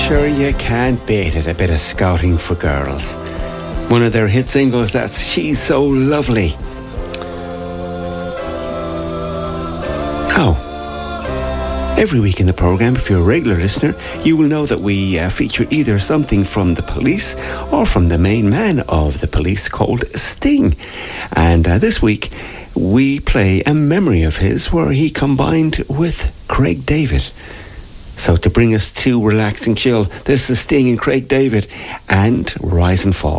Sure, you can't beat it, a bit of Scouting for Girls. One of their hit singles, that's She's So Lovely. Oh, every week in the programme, if you're a regular listener, you will know that we feature either something from the Police or from the main man of the Police called Sting. And this week, we play a memory of his where he combined with Craig David. So to bring us to relaxing chill, this is Sting and Craig David and Rise and Fall.